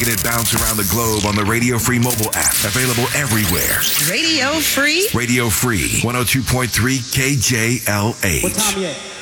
making it bounce around the globe on the Radio Free mobile app. Available everywhere. Radio Free? Radio Free, 102.3 KJLH. What time yet?